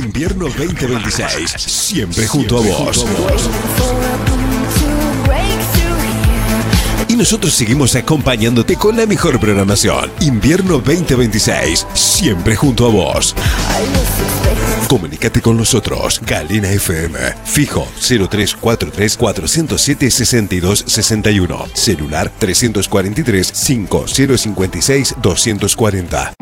Invierno 2026. Siempre junto a vos. Y nosotros seguimos acompañándote con la mejor programación. Invierno 2026. Siempre junto a vos. Comunícate con nosotros. Galena FM. Fijo 0343 407 6261. Celular 343 5056 240.